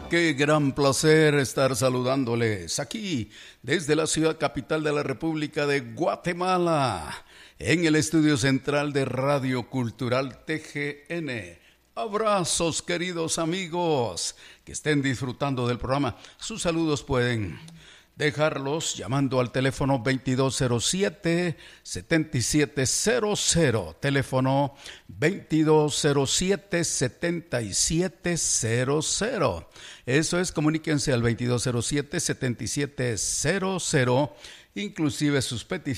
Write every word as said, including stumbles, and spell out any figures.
Qué gran placer estar saludándoles aquí desde la ciudad capital de la República de Guatemala, en el estudio central de Radio Cultural T G N. Abrazos, queridos amigos, que estén disfrutando del programa. Sus saludos pueden dejarlos llamando al teléfono veintidós cero siete, setenta y siete cero cero, teléfono veintidós cero siete, setenta y siete cero cero. Eso es, comuníquense al veintidós cero siete, setenta y siete cero cero, inclusive sus peticiones